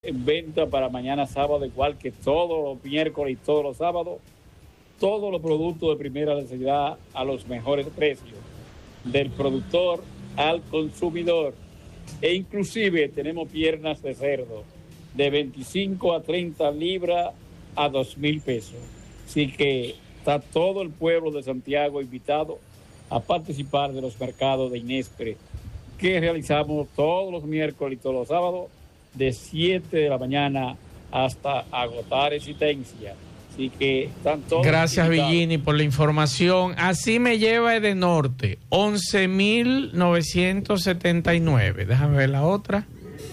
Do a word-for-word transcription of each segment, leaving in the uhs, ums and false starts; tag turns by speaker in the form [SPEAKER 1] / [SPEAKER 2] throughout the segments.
[SPEAKER 1] en venta para mañana sábado, igual que todos los miércoles y todos los sábados, todos los productos de primera necesidad a los mejores precios, del productor al consumidor. E inclusive tenemos piernas de cerdo de veinticinco a treinta libras a dos mil pesos. Así que está todo el pueblo de Santiago invitado a participar de los mercados de Inespre, que realizamos todos los miércoles y todos los sábados de siete de la mañana hasta agotar existencia. Así que están todos.
[SPEAKER 2] Gracias,
[SPEAKER 1] invitados.
[SPEAKER 2] Villini, por la información. Así me lleva Edenorte, once mil novecientos setenta y nueve. Déjame ver la otra.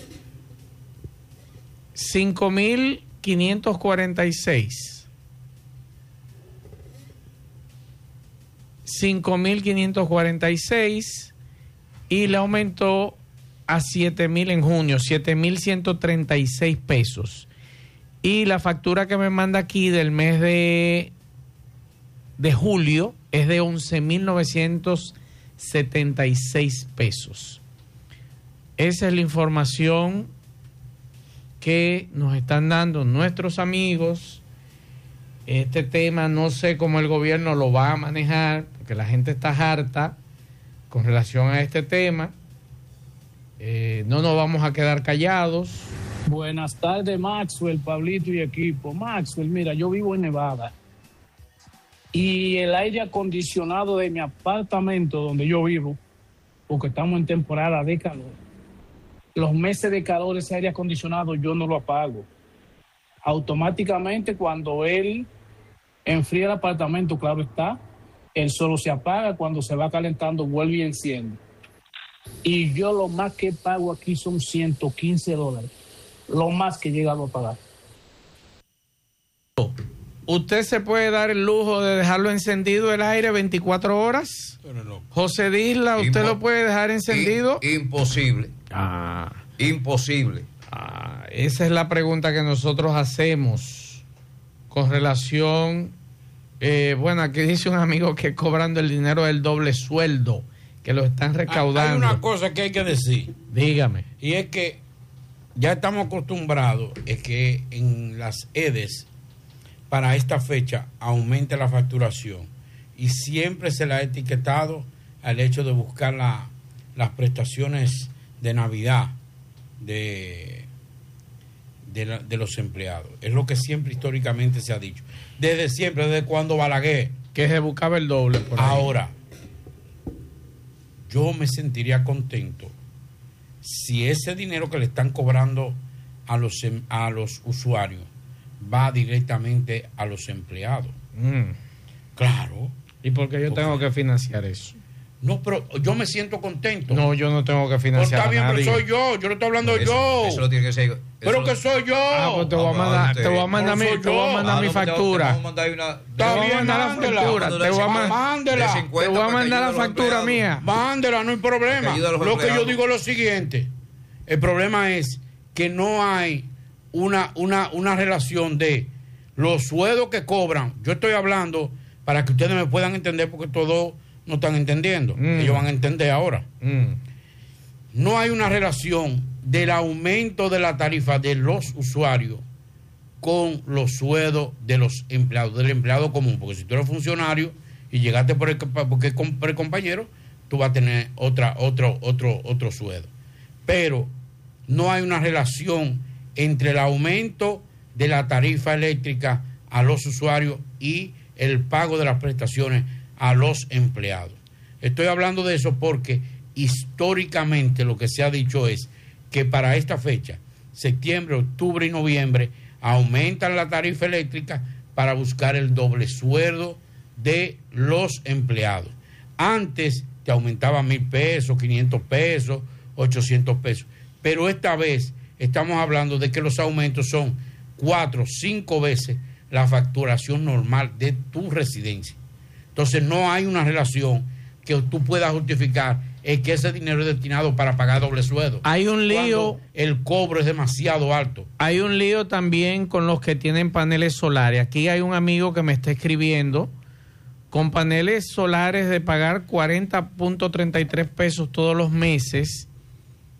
[SPEAKER 2] cinco mil quinientos cuarenta y seis. cinco mil quinientos cuarenta y seis y le aumentó a siete mil en junio, siete mil ciento treinta y seis pesos. Y la factura que me manda aquí del mes de, de julio es de once mil novecientos setenta y seis pesos. Esa es la información que nos están dando nuestros amigos. Este tema no sé cómo el gobierno lo va a manejar, porque la gente está harta con relación a este tema. Eh, no nos vamos a quedar callados.
[SPEAKER 3] Buenas tardes, Maxwell, Pablito y equipo. Maxwell, mira, yo vivo en Nevada y el aire acondicionado de mi apartamento donde yo vivo, porque estamos en temporada de calor, los meses de calor ese aire acondicionado yo no lo apago. Automáticamente cuando él enfría el apartamento, claro está, él solo se apaga, cuando se va calentando vuelve y enciende. Y yo lo más que pago aquí son ciento quince dólares. Lo más que he llegado a pagar.
[SPEAKER 2] ¿Usted se puede dar el lujo de dejarlo encendido el aire veinticuatro horas?
[SPEAKER 4] No, no.
[SPEAKER 2] José Disla, ¿usted
[SPEAKER 4] Impo-
[SPEAKER 2] lo puede dejar encendido?
[SPEAKER 4] Imposible.
[SPEAKER 2] Ah,
[SPEAKER 4] Imposible.
[SPEAKER 2] ah, esa es la pregunta que nosotros hacemos con relación... Eh, bueno, aquí dice un amigo que cobrando el dinero del doble sueldo, que lo están recaudando.
[SPEAKER 5] Hay una cosa que hay que decir.
[SPEAKER 2] Dígame.
[SPEAKER 5] Y es que ya estamos acostumbrados es que en las E D E S para esta fecha aumente la facturación y siempre se le ha etiquetado al hecho de buscar la, las prestaciones de Navidad de, de, la, de los empleados. Es lo que siempre históricamente se ha dicho. Desde siempre, desde cuando Balaguer.
[SPEAKER 2] Que se buscaba el doble por ahí.
[SPEAKER 5] Ahora, yo me sentiría contento si ese dinero que le están cobrando a los, a los usuarios va directamente a los empleados.
[SPEAKER 2] Mm.
[SPEAKER 5] Claro.
[SPEAKER 2] ¿Y por qué yo tengo que financiar eso?
[SPEAKER 5] No, pero yo me siento contento.
[SPEAKER 2] No, yo no tengo que
[SPEAKER 5] Pues
[SPEAKER 2] financiar
[SPEAKER 5] está bien,
[SPEAKER 2] a nadie.
[SPEAKER 5] pero soy yo. Yo lo estoy hablando
[SPEAKER 4] Eso,
[SPEAKER 5] yo.
[SPEAKER 4] eso lo tiene que ser.
[SPEAKER 5] Pero
[SPEAKER 4] eso-
[SPEAKER 5] que soy yo.
[SPEAKER 2] Ah, pues te voy a mandar, te voy a mandar
[SPEAKER 5] No
[SPEAKER 2] mi,
[SPEAKER 5] soy
[SPEAKER 2] te voy a
[SPEAKER 5] yo.
[SPEAKER 2] mandar
[SPEAKER 4] Ah,
[SPEAKER 2] mi
[SPEAKER 4] no, te- te
[SPEAKER 2] factura.
[SPEAKER 4] vamos a mandar una-
[SPEAKER 2] Te
[SPEAKER 5] Está
[SPEAKER 2] voy a
[SPEAKER 5] bien,
[SPEAKER 2] mandar la
[SPEAKER 5] mándela.
[SPEAKER 2] factura. Te voy a mandar.
[SPEAKER 5] Mándela.
[SPEAKER 4] de cincuenta
[SPEAKER 2] Te voy a
[SPEAKER 4] para que
[SPEAKER 2] mandar la
[SPEAKER 4] ayude a los
[SPEAKER 2] factura
[SPEAKER 4] empleados.
[SPEAKER 2] mía.
[SPEAKER 5] Mándela, no hay problema.
[SPEAKER 4] Que ayude a los
[SPEAKER 5] Lo que yo
[SPEAKER 4] empleados.
[SPEAKER 5] digo es lo siguiente. El problema es que no hay una, una, una relación de los sueldos que cobran. Yo estoy hablando para que ustedes me puedan entender porque todos no están entendiendo.
[SPEAKER 2] Mm.
[SPEAKER 5] Ellos van a entender ahora.
[SPEAKER 2] Mm.
[SPEAKER 5] No hay una relación del aumento de la tarifa de los usuarios con los sueldos de los empleados, del empleado común. Porque si tú eres funcionario y llegaste por el, porque por el compañero, tú vas a tener otra, otro, otro, otro sueldo. Pero no hay una relación entre el aumento de la tarifa eléctrica a los usuarios y el pago de las prestaciones a los empleados. Estoy hablando de eso porque históricamente lo que se ha dicho es que para esta fecha, septiembre, octubre y noviembre, aumentan la tarifa eléctrica para buscar el doble sueldo de los empleados. Antes te aumentaban mil pesos, quinientos pesos, ochocientos pesos. Pero esta vez estamos hablando de que los aumentos son cuatro, cinco veces la facturación normal de tu residencia. Entonces no hay una relación que tú puedas justificar es que ese dinero es destinado para pagar doble sueldo.
[SPEAKER 2] Hay un lío.
[SPEAKER 5] Cuando el cobro es demasiado alto.
[SPEAKER 2] Hay un lío también con los que tienen paneles solares. Aquí hay un amigo que me está escribiendo con paneles solares de pagar cuarenta punto treinta y tres pesos todos los meses.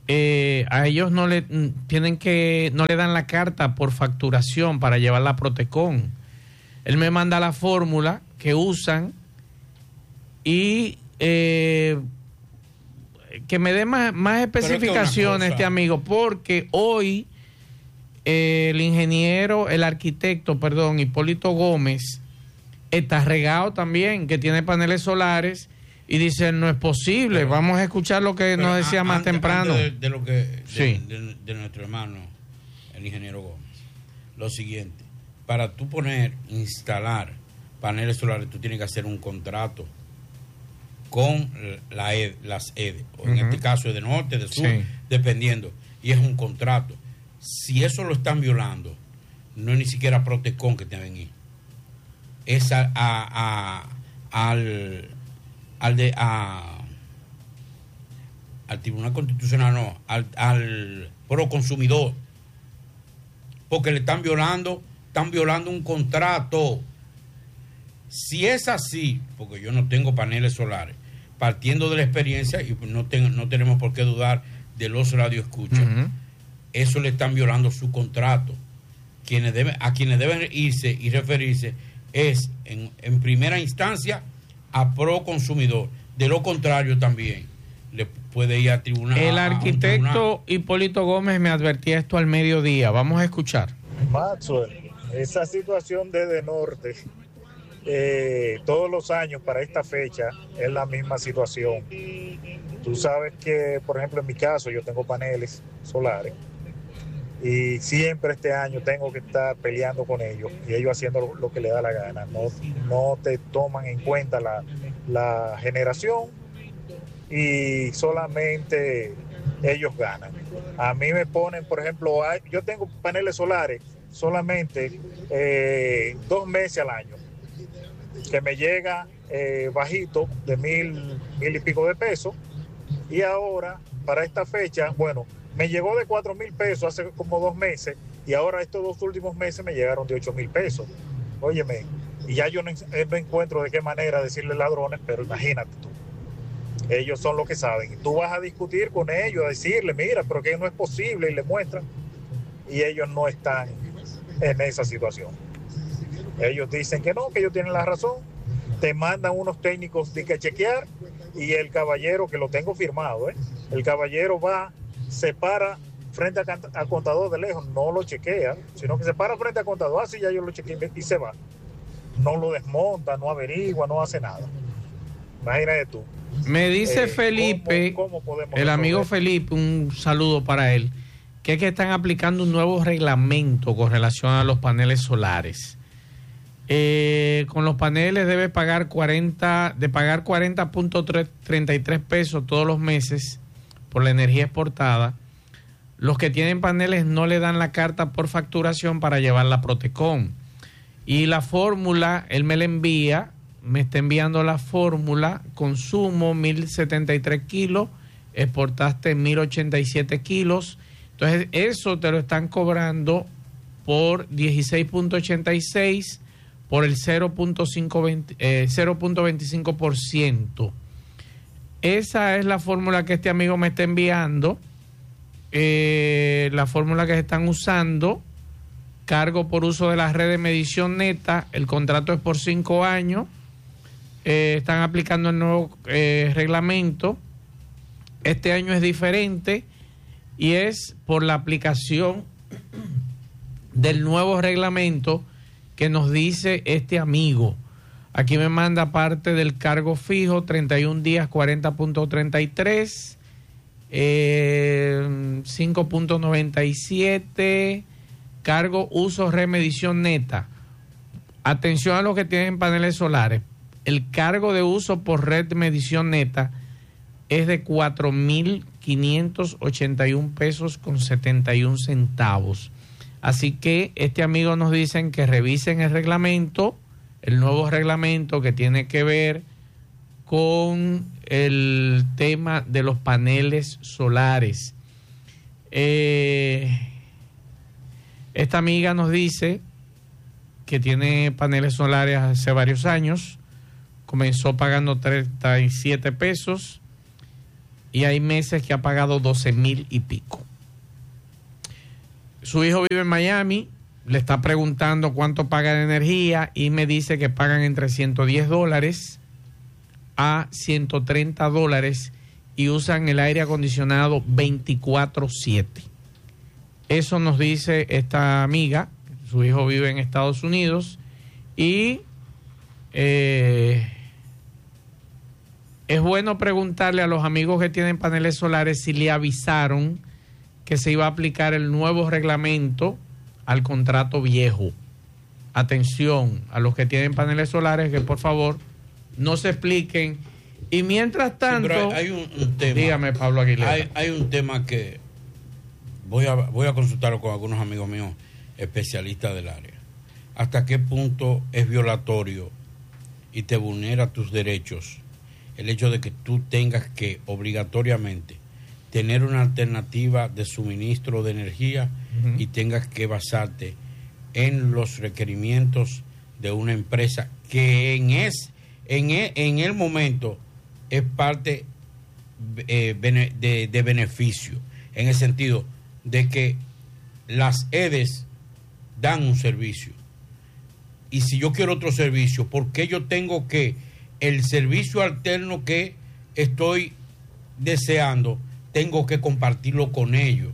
[SPEAKER 2] eh, a ellos no le tienen que no le dan la carta por facturación para llevarla a Protecon. Él me manda la fórmula que usan y eh, que me dé más, más especificaciones es que este amigo, porque hoy eh, el ingeniero, el arquitecto, perdón, Hipólito Gómez, está regado también, que tiene paneles solares, y dice, no es posible. Pero, vamos a escuchar lo que nos decía a, más antes, temprano.
[SPEAKER 5] Antes de, de lo que de,
[SPEAKER 2] sí.
[SPEAKER 5] de, de nuestro hermano, el ingeniero Gómez. Lo siguiente, para tú poner, instalar paneles solares, tú tienes que hacer un contrato con la E D, las E D E, o en uh-huh. este caso de norte, de sur, sí. dependiendo, y es un contrato. Si eso lo están violando, no es ni siquiera Protecon que te ven ir, es a, a, a, al al de a, al Tribunal Constitucional, no, al, al Proconsumidor, porque le están violando, están violando un contrato. Si es así, porque yo no tengo paneles solares, partiendo de la experiencia, y no, tengo, no tenemos por qué dudar de los radioescuchas, uh-huh. eso le están violando su contrato. Quienes deben, a quienes deben irse y referirse es, en, en primera instancia, a Proconsumidor. De lo contrario, también le puede ir a tribunal.
[SPEAKER 2] El arquitecto Hipólito Gómez me advertía esto al mediodía. Vamos a escuchar.
[SPEAKER 6] Maxwell, esa situación de De Norte, eh, todos los años para esta fecha es la misma situación. Tú sabes que, por ejemplo, en mi caso, yo tengo paneles solares y siempre este año tengo que estar peleando con ellos y ellos haciendo lo, lo que les da la gana. No, no te toman en cuenta la, la generación y solamente ellos ganan. A mí me ponen, por ejemplo, hay, yo tengo paneles solares solamente eh, dos meses al año, que me llega eh, bajito de mil, mil y pico de pesos, y ahora para esta fecha, bueno, me llegó de cuatro mil pesos hace como dos meses y ahora estos dos últimos meses me llegaron de ocho mil pesos. Óyeme, y ya yo no, no encuentro de qué manera decirle ladrones, pero imagínate tú. Ellos son los que saben. Y tú vas a discutir con ellos, a decirle, mira, pero que no es posible, y le muestran. Y ellos no están en esa situación. Ellos dicen que no, que ellos tienen la razón. Te mandan unos técnicos de que chequear y el caballero, que lo tengo firmado, ¿eh? El caballero va, se para frente al contador de lejos, no lo chequea, sino que se para frente al contador, así ya yo lo chequeé y se va. No lo desmonta, no averigua, no hace nada. Imagínate tú.
[SPEAKER 2] Me dice eh, Felipe,
[SPEAKER 6] ¿cómo, cómo
[SPEAKER 2] el amigo Felipe, un saludo para él, que es que están aplicando un nuevo reglamento con relación a los paneles solares. Eh, con los paneles debe pagar cuarenta, de pagar cuarenta punto treinta y tres pesos todos los meses por la energía exportada. Los que tienen paneles no le dan la carta por facturación para llevarla a Protecon. Y la fórmula, él me la envía, me está enviando la fórmula, consumo mil setenta y tres kilos, exportaste mil ochenta y siete kilos. Entonces eso te lo están cobrando por dieciséis punto ochenta y seis por el cero punto veinticinco por ciento. Esa es la fórmula que este amigo me está enviando, eh, la fórmula que se están usando, cargo por uso de la red de medición neta, el contrato es por cinco años, eh, están aplicando el nuevo eh, reglamento, este año es diferente y es por la aplicación del nuevo reglamento que nos dice este amigo. Aquí me manda parte del cargo fijo, treinta y un días, cuarenta punto treinta y tres, eh, cinco punto noventa y siete, cargo uso remedición neta. Atención a los que tienen paneles solares. El cargo de uso por red de medición neta es de cuatro mil quinientos ochenta y un pesos con setenta y un centavos. Así que este amigo nos dicen que revisen el reglamento, el nuevo reglamento que tiene que ver con el tema de los paneles solares. Eh, esta amiga nos dice que tiene paneles solares hace varios años, comenzó pagando treinta y siete pesos y hay meses que ha pagado doce mil y pico. Su hijo vive en Miami, le está preguntando cuánto paga de energía y me dice que pagan entre ciento diez dólares a ciento treinta dólares y usan el aire acondicionado veinticuatro siete. Eso nos dice esta amiga, su hijo vive en Estados Unidos y eh, es bueno preguntarle a los amigos que tienen paneles solares si le avisaron que se iba a aplicar el nuevo reglamento al contrato viejo. Atención a los que tienen paneles solares, que por favor no se expliquen. Y mientras tanto,
[SPEAKER 5] sí, pero hay, hay un, un tema.
[SPEAKER 2] Dígame, Pablo Aguilera.
[SPEAKER 5] Hay, hay un tema que voy a, voy a consultarlo con algunos amigos míos especialistas del área. ¿Hasta qué punto es violatorio y te vulnera tus derechos el hecho de que tú tengas que obligatoriamente tener una alternativa de suministro de energía uh-huh. y tengas que basarte en los requerimientos de una empresa que en, es, en, e, en el momento es parte eh, bene, de, de beneficio, en el sentido de que las E D E S dan un servicio y si yo quiero otro servicio, ¿por qué yo tengo que el servicio alterno que estoy deseando tengo que compartirlo con ellos?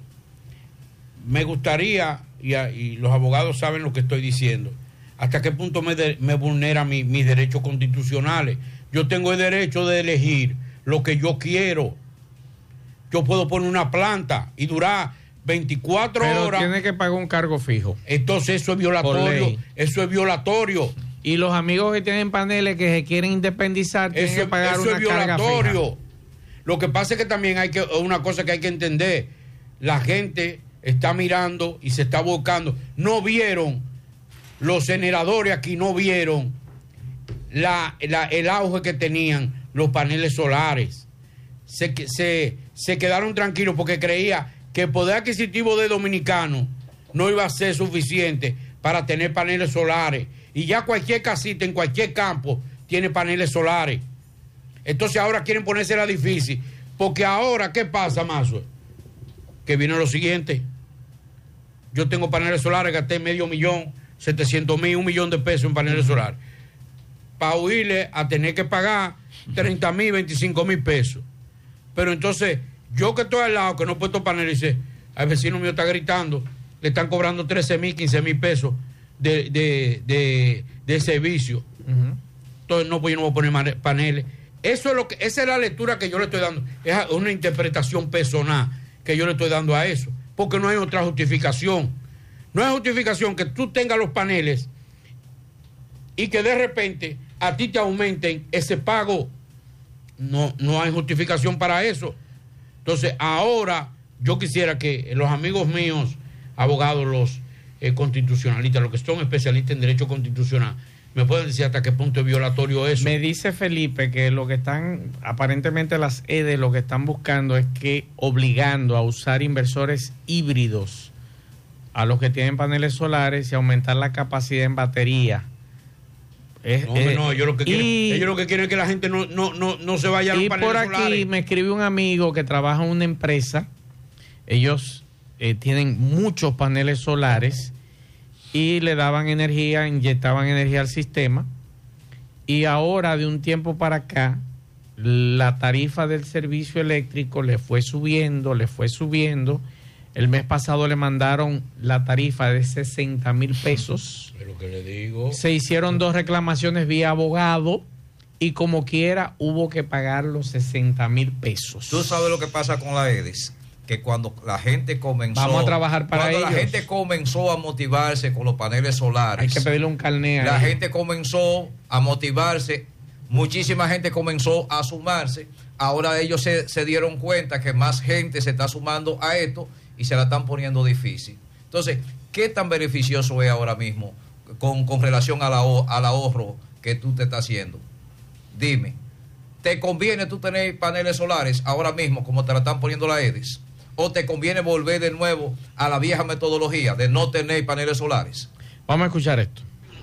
[SPEAKER 5] Me gustaría, y, y los abogados saben lo que estoy diciendo, hasta qué punto me, de, me vulnera mi, mis derechos constitucionales. Yo tengo el derecho de elegir lo que yo quiero. Yo puedo poner una planta y durar veinticuatro
[SPEAKER 2] Pero
[SPEAKER 5] horas.
[SPEAKER 2] tiene que pagar un cargo fijo.
[SPEAKER 5] Entonces eso es violatorio. Eso es violatorio.
[SPEAKER 2] Y los amigos que tienen paneles que se quieren independizar tienen
[SPEAKER 5] eso,
[SPEAKER 2] que pagar
[SPEAKER 5] eso
[SPEAKER 2] una
[SPEAKER 5] es violatorio.
[SPEAKER 2] Carga fija.
[SPEAKER 5] Lo que pasa es que también hay que, una cosa que hay que entender, la gente está mirando y se está buscando. No vieron, los generadores aquí no vieron la, la, el auge que tenían los paneles solares. Se, se, se quedaron tranquilos porque creía que el poder adquisitivo de dominicanos no iba a ser suficiente para tener paneles solares. Y ya cualquier casita en cualquier campo tiene paneles solares. Entonces ahora quieren ponérsela difícil. Porque ahora, ¿qué pasa, Mazo? Que viene lo siguiente. Yo tengo paneles solares, gasté medio millón, setecientos mil, un millón de pesos en paneles uh-huh. solares. Para huirle a tener que pagar treinta mil, veinticinco mil pesos. Pero entonces, yo que estoy al lado, que no he puesto paneles, dice, al vecino mío está gritando, le están cobrando trece mil, quince mil pesos de, de, de, de servicio. Uh-huh. Entonces, no, pues yo no voy a poner paneles. Eso es lo que, esa es la lectura que yo le estoy dando. Es una interpretación personal que yo le estoy dando a eso. Porque no hay otra justificación. No hay justificación que tú tengas los paneles y que de repente a ti te aumenten ese pago. No, no hay justificación para eso. Entonces, ahora yo quisiera que los amigos míos, abogados, los eh, constitucionalistas, los que son especialistas en derecho constitucional, ¿me pueden decir hasta qué punto es violatorio eso?
[SPEAKER 2] Me dice Felipe que lo que están, aparentemente las E D E lo que están buscando es que obligando a usar inversores híbridos a los que tienen paneles solares y aumentar la capacidad en batería. Es,
[SPEAKER 5] no, eh, no, ellos lo que quieren,
[SPEAKER 2] y,
[SPEAKER 5] ellos lo que quieren es que la gente no, no, no, no se vaya a los
[SPEAKER 2] y
[SPEAKER 5] paneles
[SPEAKER 2] por aquí
[SPEAKER 5] solares.
[SPEAKER 2] Me escribe un amigo que trabaja en una empresa. Ellos eh, tienen muchos paneles solares y le daban energía, inyectaban energía al sistema. Y ahora, de un tiempo para acá, la tarifa del servicio eléctrico le fue subiendo, le fue subiendo. El mes pasado le mandaron la tarifa de sesenta mil pesos.
[SPEAKER 5] Es lo que le digo.
[SPEAKER 2] Se hicieron dos reclamaciones vía abogado y como quiera hubo que pagar los sesenta mil pesos.
[SPEAKER 4] Tú sabes lo que pasa con la E D E S, que cuando la gente comenzó...
[SPEAKER 2] Vamos a trabajar para
[SPEAKER 4] cuando
[SPEAKER 2] ellos.
[SPEAKER 4] la gente comenzó a motivarse con los paneles solares...
[SPEAKER 2] Hay que pedirle un carné a
[SPEAKER 4] La
[SPEAKER 2] ellos.
[SPEAKER 4] gente comenzó a motivarse, muchísima gente comenzó a sumarse. Ahora ellos se, se dieron cuenta que más gente se está sumando a esto y se la están poniendo difícil. Entonces, ¿qué tan beneficioso es ahora mismo con, con relación a la, al ahorro que tú te estás haciendo? Dime, ¿te conviene tú tener paneles solares ahora mismo como te la están poniendo la E D E S? ¿O te conviene volver de nuevo a la vieja metodología de no tener paneles solares?
[SPEAKER 2] Vamos a escuchar esto.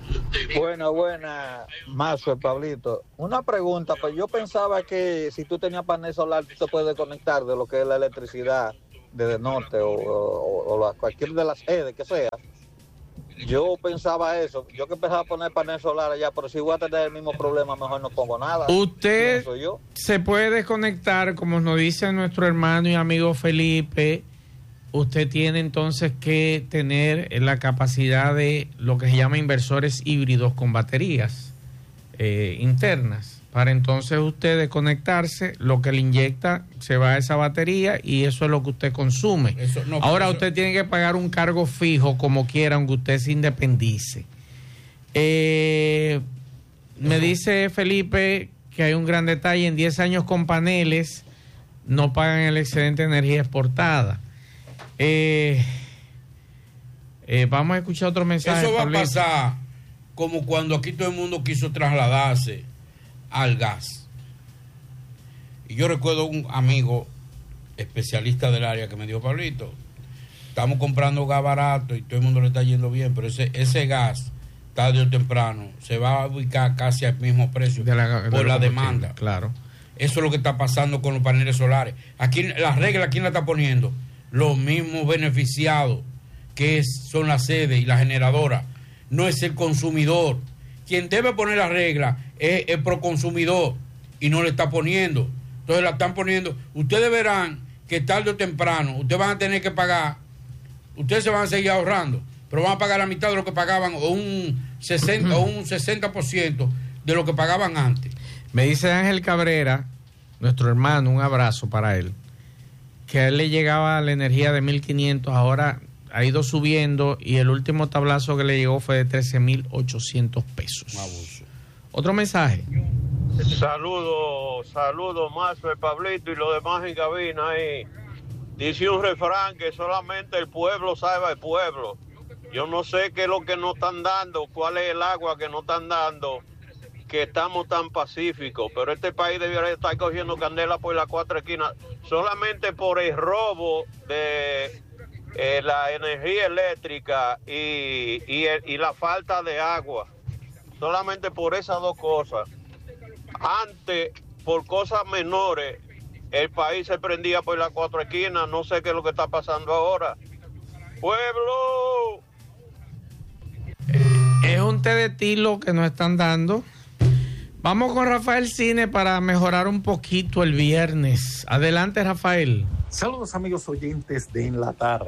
[SPEAKER 7] Buena, buena, Mazo, Pablito. Una pregunta, pues yo pensaba que si tú tenías panel solar, tú te puedes conectar de lo que es la electricidad desde el norte o, o, o la, cualquier de las sedes que sea. Yo pensaba eso, yo que empezaba a poner panel solar allá, pero si voy a tener el mismo problema, mejor no pongo nada.
[SPEAKER 2] Usted
[SPEAKER 7] yo.
[SPEAKER 2] se puede desconectar, como nos dice nuestro hermano y amigo Felipe. Usted tiene entonces que tener la capacidad de lo que se llama inversores híbridos con baterías eh, internas, para entonces usted desconectarse, lo que le inyecta se va a esa batería y eso es lo que usted consume. Eso, no, Ahora eso... usted tiene que pagar un cargo fijo como quiera, aunque usted se independice. Eh, me dice Felipe que hay un gran detalle: en diez años con paneles no pagan el excedente de energía exportada. Eh, eh, vamos a escuchar otro mensaje.
[SPEAKER 5] Eso va Pablito. a pasar como cuando aquí todo el mundo quiso trasladarse al gas. Y yo recuerdo un amigo especialista del área que me dijo: Pablito, estamos comprando gas barato y todo el mundo le está yendo bien, pero ese, ese gas tarde o temprano se va a ubicar casi al mismo precio de la, de por la demanda.
[SPEAKER 2] Claro.
[SPEAKER 5] Eso es lo que está pasando con los paneles solares. Aquí la regla, ¿quién la está poniendo? Los mismos beneficiados, que es, son la sede y la generadora, no es el consumidor. Quien debe poner la regla es el proconsumidor y no le está poniendo. Entonces la están poniendo. Ustedes verán que tarde o temprano ustedes van a tener que pagar, ustedes se van a seguir ahorrando, pero van a pagar la mitad de lo que pagaban o un sesenta o un sesenta por ciento de lo que pagaban antes.
[SPEAKER 2] Me dice Ángel Cabrera, nuestro hermano, un abrazo para él, que a él le llegaba la energía de mil quinientos, ahora ha ido subiendo y el último tablazo que le llegó fue de trece mil ochocientos pesos.
[SPEAKER 5] Abuso.
[SPEAKER 2] Otro mensaje.
[SPEAKER 8] Saludos, saludos más el Pablito y los demás en cabina ahí. Dice un refrán que solamente el pueblo sabe al pueblo. Yo no sé qué es lo que nos están dando, cuál es el agua que nos están dando, que estamos tan pacíficos, pero este país debería estar cogiendo candela por las cuatro esquinas, solamente por el robo de eh, la energía eléctrica y, y, el, y la falta de agua, solamente por esas dos cosas. Antes, por cosas menores, el país se prendía por las cuatro esquinas, no sé qué es lo que está pasando ahora. ¡Pueblo!
[SPEAKER 2] Es un té de tilo que nos están dando. Vamos con Rafael Cine para mejorar un poquito el viernes. Adelante, Rafael.
[SPEAKER 9] Saludos, amigos oyentes de En la Tarde,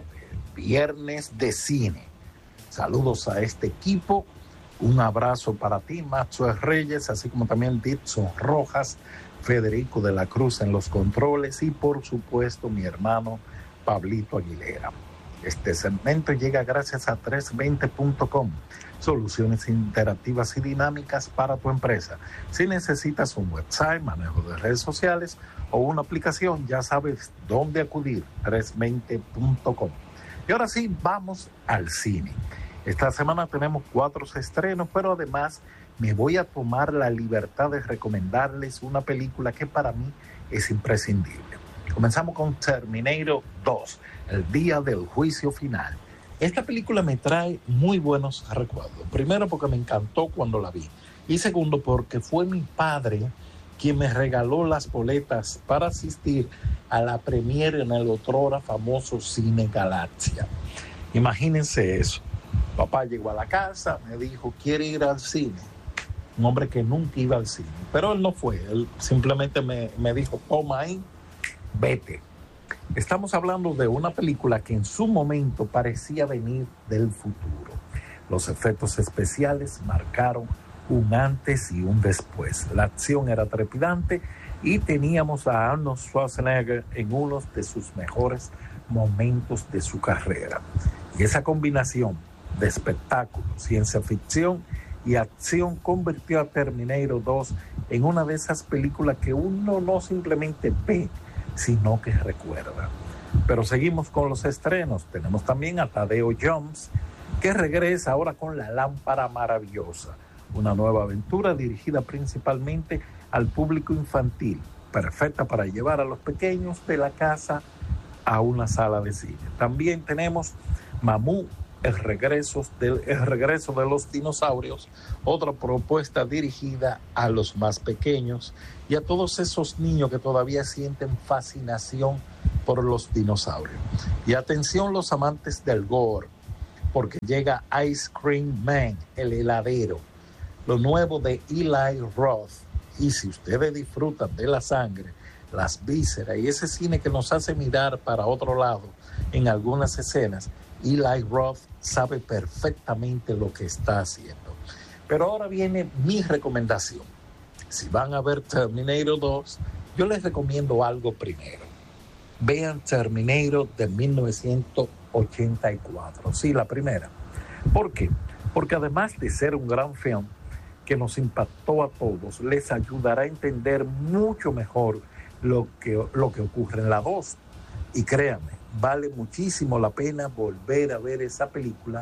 [SPEAKER 9] viernes de cine. Saludos a este equipo. Un abrazo para ti, Maxwell Reyes, así como también Dixon Rojas, Federico de la Cruz en los controles y, por supuesto, mi hermano Pablito Aguilera. Este segmento llega gracias a trescientos veinte punto com. Soluciones interactivas y dinámicas para tu empresa. Si necesitas un website, manejo de redes sociales o una aplicación, ya sabes dónde acudir, trescientos veinte punto com. Y ahora sí, vamos al cine. Esta semana tenemos cuatro estrenos, pero además me voy a tomar la libertad de recomendarles una película que para mí es imprescindible. Comenzamos con Terminator dos, el día del juicio final. Esta película me trae muy buenos recuerdos. Primero, porque me encantó cuando la vi. Y segundo, porque fue mi padre quien me regaló las boletas para asistir a la premiere en el otrora famoso Cine Galaxia. Imagínense eso. Papá llegó a la casa, me dijo, ¿quiere ir al cine? Un hombre que nunca iba al cine. Pero él no fue. Él simplemente me, me dijo, toma ahí, vete. Estamos hablando de una película que en su momento parecía venir del futuro. Los efectos especiales marcaron un antes y un después. La acción era trepidante y teníamos a Arnold Schwarzenegger en uno de sus mejores momentos de su carrera. Y esa combinación de espectáculo, ciencia ficción y acción convirtió a Terminator dos en una de esas películas que uno no simplemente ve, sino que recuerda. Pero seguimos con los estrenos. Tenemos también a Tadeo Jones, que regresa ahora con La Lámpara Maravillosa, una nueva aventura dirigida principalmente al público infantil, perfecta para llevar a los pequeños de la casa a una sala de cine. También tenemos Mamú el regreso, del, el regreso de los dinosaurios, otra propuesta dirigida a los más pequeños y a todos esos niños que todavía sienten fascinación por los dinosaurios. Y atención los amantes del gore, porque llega Ice Cream Man, el heladero, lo nuevo de Eli Roth. Y si ustedes disfrutan de la sangre, las vísceras y ese cine que nos hace mirar para otro lado en algunas escenas, Eli Roth sabe perfectamente lo que está haciendo. Pero ahora viene mi recomendación. Si van a ver Terminator dos, yo les recomiendo algo primero. Vean Terminator de mil novecientos ochenta y cuatro. Sí, la primera. ¿Por qué? Porque además de ser un gran film que nos impactó a todos, les ayudará a entender mucho mejor lo que, lo que ocurre en la dos. Y créanme, vale muchísimo la pena volver a ver esa película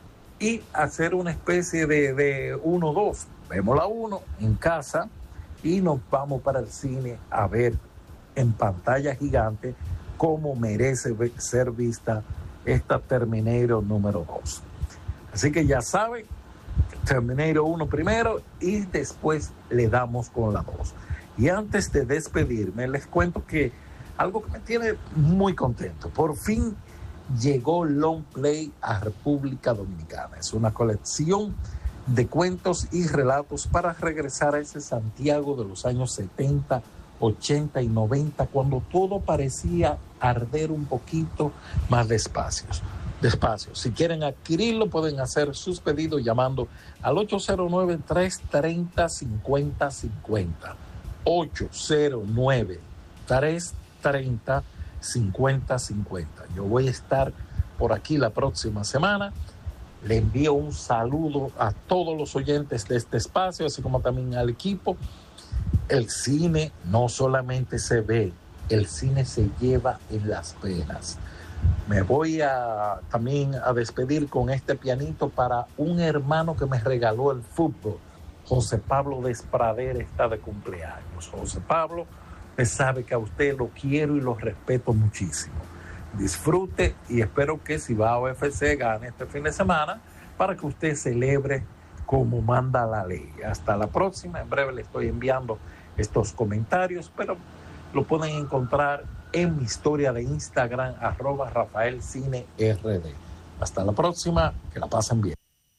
[SPEAKER 9] y hacer una especie de, de uno dos. Vemos la uno en casa y nos vamos para el cine a ver en pantalla gigante cómo merece ser vista esta Terminator número dos. Así que ya saben, Terminator uno primero y después le damos con la dos. Y antes de despedirme, les cuento que algo que me tiene muy contento, por fin llegó Long Play a República Dominicana. Es una colección de cuentos y relatos para regresar a ese Santiago de los años setenta, ochenta y noventa, cuando todo parecía arder un poquito más despacio. Despacio. Si quieren adquirirlo, pueden hacer sus pedidos llamando al ocho cero nueve, tres tres cero, cinco cero cinco cero. ocho cero nueve, tres tres cero, cinco cero cinco cero. Yo voy a estar por aquí la próxima semana. Le envío un saludo a todos los oyentes de este espacio, así como también al equipo. El cine no solamente se ve, el cine se lleva en las venas. Me voy a también a despedir con este pianito para un hermano que me regaló el fútbol. José Pablo Desprader está de cumpleaños. José Pablo, usted sabe que a usted lo quiero y lo respeto muchísimo. Disfrute y espero que Cibao F C gane este fin de semana para que usted celebre como manda la ley. Hasta la próxima. En breve le estoy enviando estos comentarios, pero lo pueden encontrar en mi historia de Instagram, arroba Rafael Cine R D. Hasta la próxima, que la pasen bien.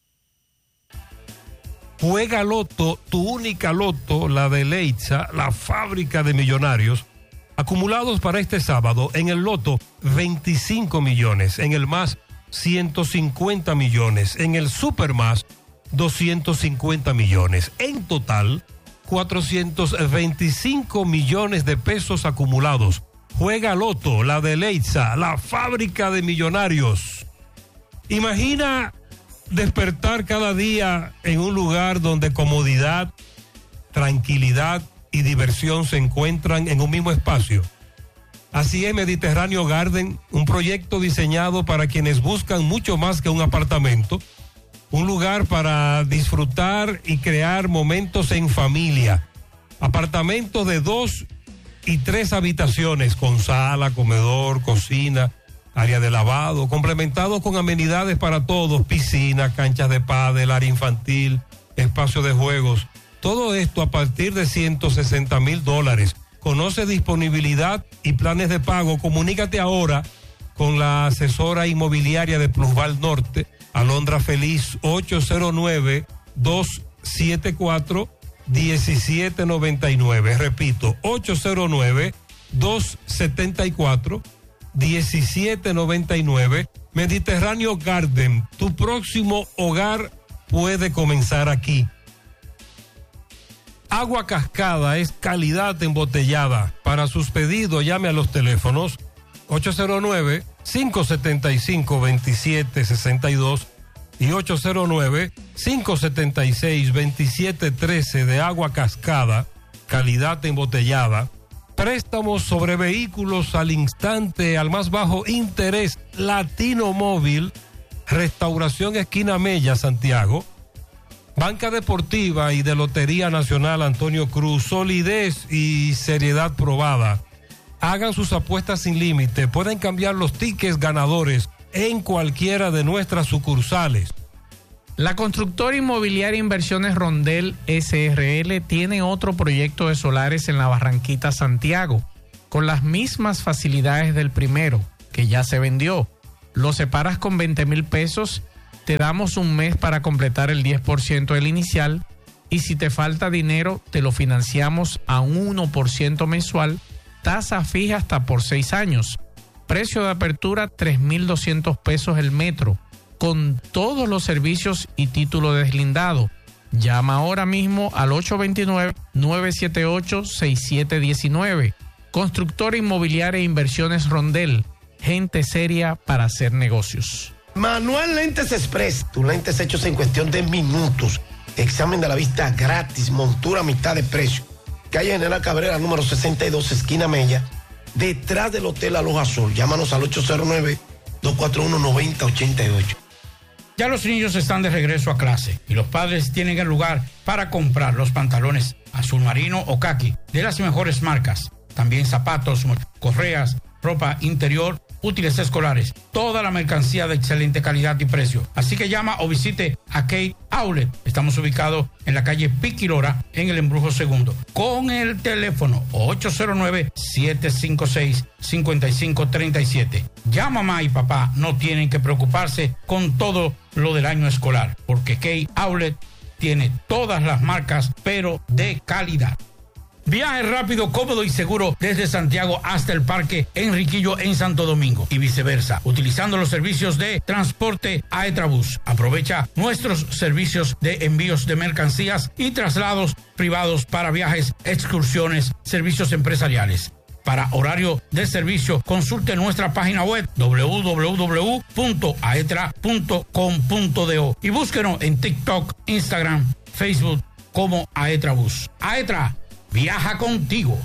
[SPEAKER 10] Juega Loto, tu única Loto, la de Leitza, la fábrica de millonarios. Acumulados para este sábado, en el Loto, veinticinco millones, en el Más, ciento cincuenta millones, en el Super Más, doscientos cincuenta millones. En total, cuatrocientos veinticinco millones de pesos acumulados. Juega Loto, la de Leitza, la fábrica de millonarios. Imagina despertar cada día en un lugar donde comodidad, tranquilidad y diversión se encuentran en un mismo espacio. Así es Mediterráneo Garden, un proyecto diseñado para quienes buscan mucho más que un apartamento, un lugar para disfrutar y crear momentos en familia. Apartamentos de dos y tres habitaciones con sala, comedor, cocina, área de lavado, complementados con amenidades para todos, piscina, canchas de pádel, área infantil, espacio de juegos. Todo esto a partir de ciento sesenta mil dólares. Conoce disponibilidad y planes de pago. Comunícate ahora con la asesora inmobiliaria de Plusval Norte, Alondra Feliz, ocho cero nueve, dos siete cuatro, uno siete nueve nueve. Repito, ocho cero nueve, dos siete cuatro, uno siete nueve nueve. Mediterráneo Garden, tu próximo hogar puede comenzar aquí. Agua Cascada es calidad embotellada. Para sus pedidos llame a los teléfonos ocho cero nueve, cinco siete cinco, dos siete seis dos y ocho cero nueve, cinco siete seis, dos siete uno tres de Agua Cascada, calidad embotellada. Préstamos sobre vehículos al instante, al más bajo interés. Latino Móvil, Restauración Esquina Mella, Santiago. Banca Deportiva y de Lotería Nacional Antonio Cruz, solidez y seriedad probada. Hagan sus apuestas sin límite, pueden cambiar los tickets ganadores en cualquiera de nuestras sucursales.
[SPEAKER 2] La constructora inmobiliaria Inversiones Rondel S R L tiene otro proyecto de solares en la Barranquita, Santiago, con las mismas facilidades del primero, que ya se vendió. Lo separas con veinte mil pesos, te damos un mes para completar el diez por ciento del inicial y si te falta dinero te lo financiamos a un uno por ciento mensual, tasa fija hasta por seis años. Precio de apertura tres mil doscientos pesos el metro, con todos los servicios y título deslindado. Llama ahora mismo al ocho dos nueve, nueve siete ocho, seis siete uno nueve. Constructora Inmobiliaria e Inversiones Rondel. Gente seria para hacer negocios.
[SPEAKER 11] Manual Lentes Express. Tus lentes hechos en cuestión de minutos. Examen de la vista gratis. Montura a mitad de precio. Calle General Cabrera, número sesenta y dos, esquina Mella. Detrás del Hotel Aloha Azul. Llámanos al ocho cero nueve, dos cuatro uno, nueve cero ocho ocho.
[SPEAKER 5] Ya los niños están de regreso a clase y los padres tienen el lugar para comprar los pantalones azul marino o caqui de las mejores marcas. También zapatos, correas, ropa interior, útiles escolares, toda la mercancía de excelente calidad y precio. Así que llama o visite a Kate Outlet. Estamos ubicados en la calle Piquilora, en el Embrujo Segundo, con el teléfono ocho cero nueve, siete cinco seis, cinco cinco tres siete. Ya mamá y papá no tienen que preocuparse con todo lo del año escolar, porque Kate Outlet tiene todas las marcas, pero de calidad. Viaje rápido, cómodo y seguro desde Santiago hasta el Parque Enriquillo en Santo Domingo y viceversa, utilizando los servicios de transporte Aetrabús. Aprovecha nuestros servicios de envíos de mercancías y traslados privados para viajes, excursiones, servicios empresariales. Para horario de servicio, consulte nuestra página web doble u doble u doble u punto aetra punto com punto do y búsquenos en TikTok, Instagram, Facebook como Aetrabús. Aetra, viaja contigo.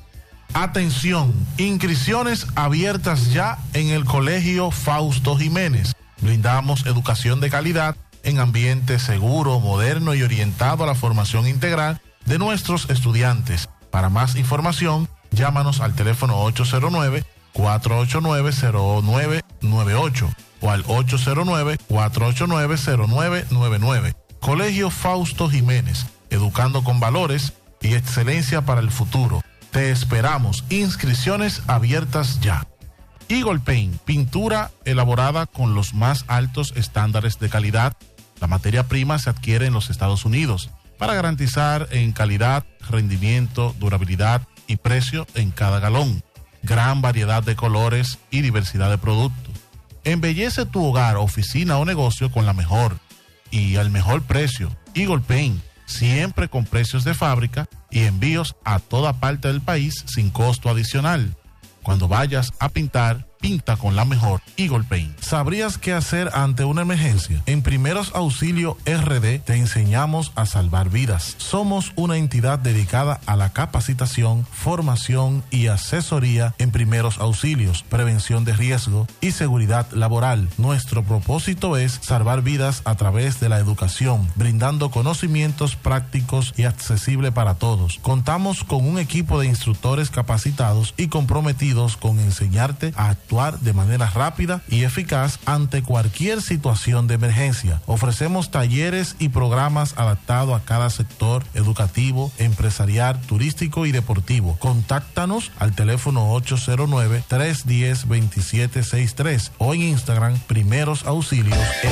[SPEAKER 12] Atención, inscripciones abiertas ya en el Colegio Fausto Jiménez. Brindamos educación de calidad en ambiente seguro, moderno y orientado a la formación integral de nuestros estudiantes. Para más información, llámanos al teléfono ocho cero nueve, cuatro ocho nueve, cero nueve nueve ocho o al ocho cero nueve, cuatro ocho nueve, cero nueve nueve nueve. Colegio Fausto Jiménez, educando con valores y excelencia para el futuro. Te esperamos. Inscripciones abiertas ya. Eagle Paint, pintura elaborada con los más altos estándares de calidad. La materia prima se adquiere en los Estados Unidos para garantizar en calidad, rendimiento, durabilidad y precio en cada galón. Gran variedad de colores y diversidad de productos. Embellece tu hogar, oficina o negocio con la mejor y al mejor precio. Eagle Paint, siempre con precios de fábrica y envíos a toda parte del país sin costo adicional. Cuando vayas a pintar, pinta con la mejor Eagle Paint. ¿Sabrías qué hacer ante una emergencia? En Primeros Auxilio R D te enseñamos a salvar vidas. Somos una entidad dedicada a la capacitación, formación y asesoría en primeros auxilios, prevención de riesgo y seguridad laboral. Nuestro propósito es salvar vidas a través de la educación, brindando conocimientos prácticos y accesibles para todos. Contamos con un equipo de instructores capacitados y comprometidos con enseñarte a actuar de manera rápida y eficaz ante cualquier situación de emergencia. Ofrecemos talleres y programas adaptados a cada sector educativo, empresarial, turístico y deportivo. Contáctanos al teléfono ocho cero nueve, tres uno cero, dos siete seis tres o en Instagram Primeros Auxilios R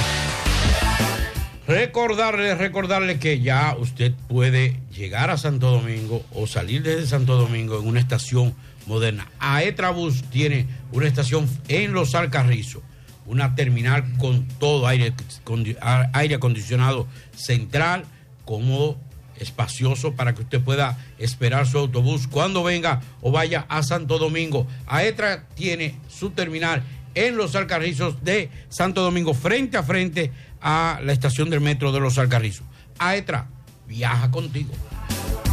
[SPEAKER 5] D. Recordarle, recordarle que ya usted puede llegar a Santo Domingo o salir desde Santo Domingo en una estación moderna. Aetrabús tiene una estación en Los Alcarrizos, una terminal con todo aire, con aire acondicionado central, cómodo, espacioso para que usted pueda esperar su autobús cuando venga o vaya a Santo Domingo. Aetra tiene su terminal en Los Alcarrizos de Santo Domingo, frente a frente a la estación del metro de Los Alcarrizos. Aetra, viaja contigo.